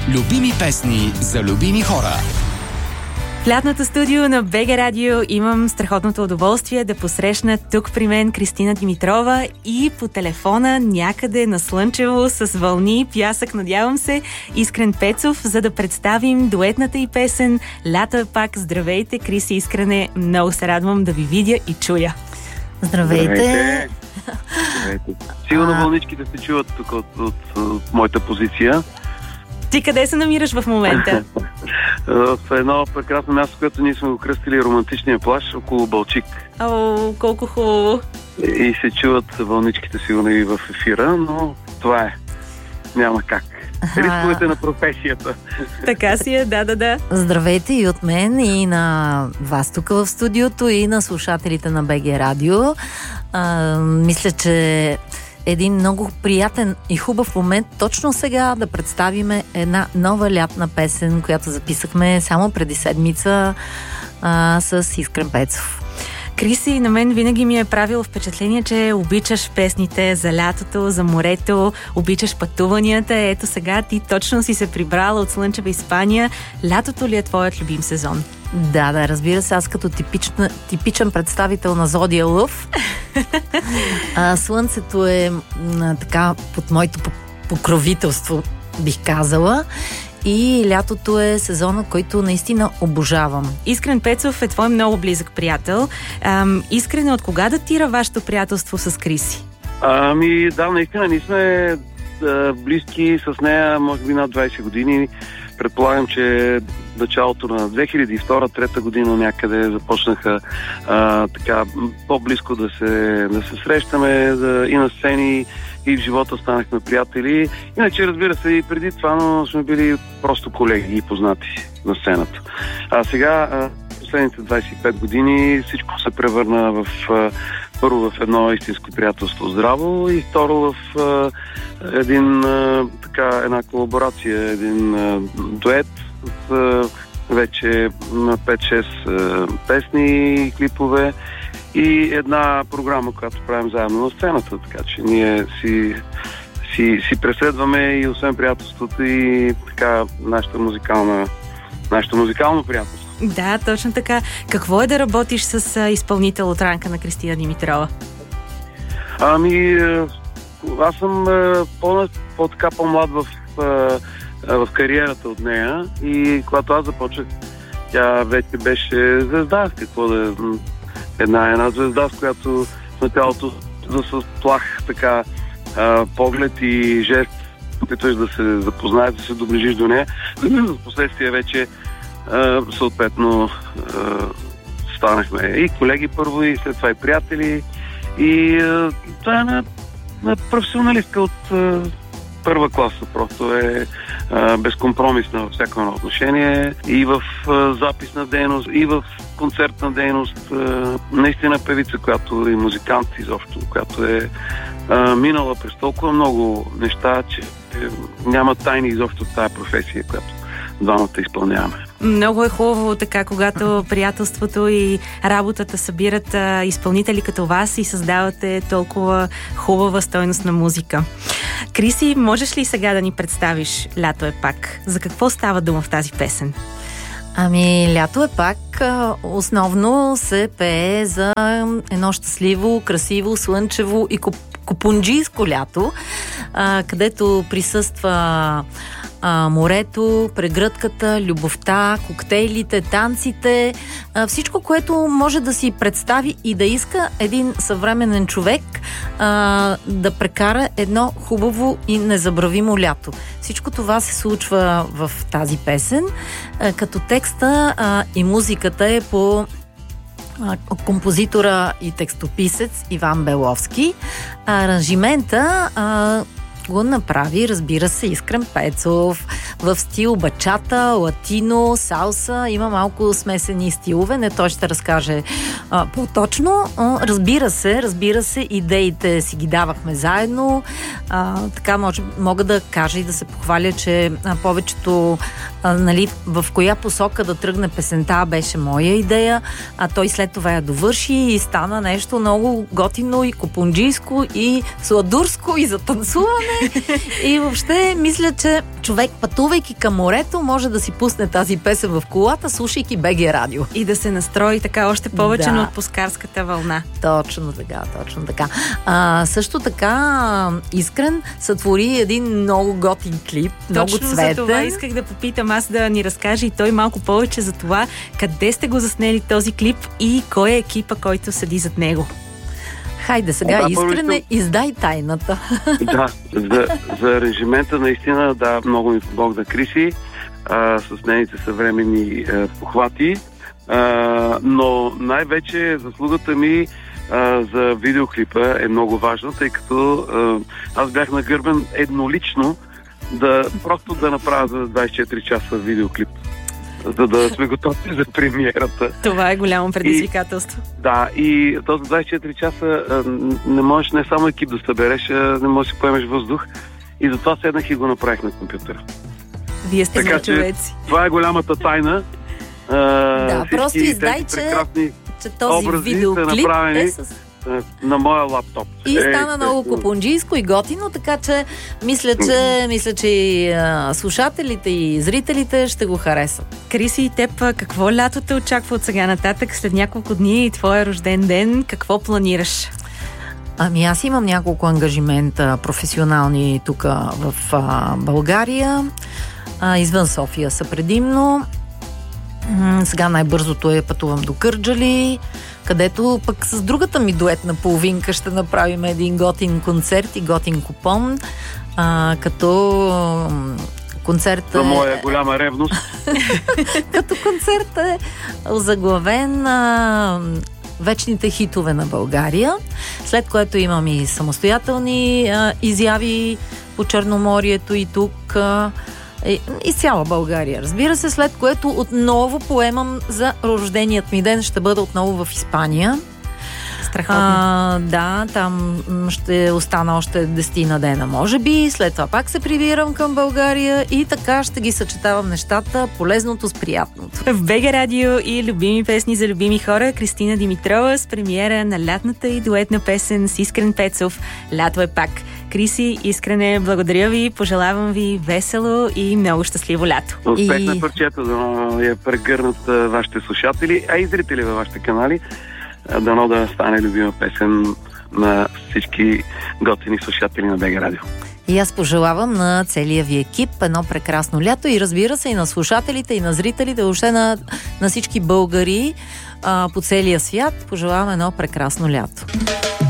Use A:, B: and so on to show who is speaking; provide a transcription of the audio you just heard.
A: Любими песни за любими хора.
B: В лятното студио на БГ Радио имам страхотното удоволствие да посрещна тук при мен Кристина Димитрова и по телефона някъде на Слънчево с вълни, пясък, надявам се, Искрен Пецов, за да представим дуетната и песен «Лято е пак». Здравейте, Криси, Искрене, много се радвам да ви видя и чуя.
C: Здравейте! Сигурно вълничките се чуват тук от моята позиция.
B: Ти къде се намираш в момента?
C: В едно прекрасно място, което ние сме го кръстили романтичния плаж, около Балчик.
B: О, колко хубаво!
C: И се чуват вълничките сигурно и в ефира, но това е. Няма как. Рисковете на професията.
B: Така си е, да.
D: Здравейте и от мен, и на вас тук в студиото, и на слушателите на БГ Радио. Мисля, че един много приятен и хубав момент точно сега да представиме една нова лятна песен, която записахме само преди седмица с Искрен Пецов.
B: Криси, на мен винаги ми е правило впечатление, че обичаш песните за лятото, за морето, обичаш пътуванията. Ето сега ти точно си се прибрала от слънчева Испания. Лятото ли е твоят любим сезон?
D: Да, разбира се, аз като типичен представител на Зодия Лъв. Слънцето е така под моето покровителство, бих казала. И лятото е сезона, който наистина обожавам.
B: Искрен Пецов е твой много близък приятел. Искрен, от кога датира вашето приятелство с Криси?
C: Да, наистина, ние сме близки с нея, може би над 20 години. Предполагам, че началото на 2002-2003 година някъде започнаха така по-близко да се срещаме и на сцени, и в живота станахме приятели. Иначе, разбира се, и преди това, но сме били просто колеги и познати на сцената. А сега, последните 25 години, всичко се превърна първо в едно истинско приятелство здраво и второ в една колаборация, един дует с вече на 5-6 песни и клипове и една програма, която правим заедно на сцената, така че ние си преследваме и освен приятелството и така нашето музикално приятелство.
B: Да, точно така. Какво е да работиш с изпълнител от ранка на Кристина Димитрова?
C: Аз съм по-млад в кариерата от нея и когато аз започнах, тя вече беше звезда. Какво да една звезда, с която в началото с плах така поглед и жест опитваш да се запознаеш, да се доближиш до нея. Впоследствие вече съответно станахме и колеги първо, и след това и приятели. И това е на професионалистка от първа класа. Просто е безкомпромисна във всяко едно отношение. И в записна дейност, и в концертна дейност. Наистина певица, която и музикант изобщо, която е минала през толкова много неща, че няма тайни изобщо от тая професия, която двамата изпълняваме.
B: Много е хубаво така, когато приятелството и работата събират изпълнители като вас и създавате толкова хубава стойностна музика. Криси, можеш ли сега да ни представиш «Лято е пак»? За какво става дума в тази песен?
D: «Лято е пак» основно се пее за едно щастливо, красиво, слънчево и купунджийско лято, където присъства морето, прегръдката, любовта, коктейлите, танците, всичко, което може да си представи и да иска един съвременен човек да прекара едно хубаво и незабравимо лято. Всичко това се случва в тази песен, като текста и музиката е по композитора и текстописец Иван Беловски. Аранжимента го направи, разбира се, Искрен Пецов в стил бачата, латино, салса. Има малко смесени стилове, не той ще разкаже по-точно. Разбира се, идеите си ги давахме заедно. Така мога да кажа и да се похваля, че повечето в коя посока да тръгне песента беше моя идея, а той след това я довърши и стана нещо много готино и купунджийско и сладурско и за танцуване. И въобще мисля, че човек, пътувайки към морето, може да си пусне тази песен в колата, слушайки БГ радио.
B: И да се настрои така още повече на отпускарската вълна.
D: Точно така. Също така, Искрен сътвори един много готин клип, много цветен.
B: Точно за това исках да попитам аз да ни разкаже и той малко повече за това, къде сте го заснели този клип и кой е екипа, който седи зад него.
D: Хайде сега, Искрене, издай тайната.
C: Да, за аранжимента наистина, да, много ми помогна Криси с нейните съвременни похвати, но най-вече заслугата ми за видеоклипа е много важна, тъй като аз бях нагърбен еднолично просто да направя за 24 часа видеоклип, за да сме готови за премиерата.
B: Това е голямо предизвикателство.
C: И този 24 часа не можеш не само екип да събереш, не можеш да си поемеш въздух. И затова седнах и го направих на компютъра.
B: Вие сте
C: така,
B: човеци.
C: Това е голямата тайна.
D: Просто издай, че този видеоклип е с...
C: на моя лаптоп.
D: И стана много купунджийско и готино, така че мисля, че и слушателите и зрителите ще го харесат.
B: Криси, и теб какво лято те очаква от сега нататък? След няколко дни и твоя рожден ден, какво планираш?
D: Аз имам няколко ангажимента професионални тук в България. Извън София са предимно. Сега най-бързото пътувам до Кърджали, където пък с другата ми дуетна половинка ще направим един готин концерт и готин купон, като концерт е...
C: За моя голяма ревност.
D: Като концерт е озаглавен вечните хитове на България, след което имам и самостоятелни изяви по Черноморието и тук, и цяла България, разбира се, след което отново поемам за рожденият ми ден, ще бъда отново в Испания.
B: Страхотно.
D: Да, там ще остана още 10 дена, може би. След това пак се прибирам към България и така ще ги съчетавам нещата, полезното с приятното.
B: В БГ радио и любими песни за любими хора, Кристина Димитрова с премиера на лятната и дуетна песен с Искрен Пецов "Лято е пак". Криси, Искрене, благодаря ви, пожелавам ви весело и много щастливо лято.
C: Успех на парчета, да я прегърнат вашите слушатели, а и зрители във вашите канали. Дано да стане любима песен на всички готини слушатели на БГ радио.
D: И аз пожелавам на целия ви екип едно прекрасно лято и разбира се и на слушателите, и на зрителите, въобще на всички българи по целия свят. Пожелавам едно прекрасно лято.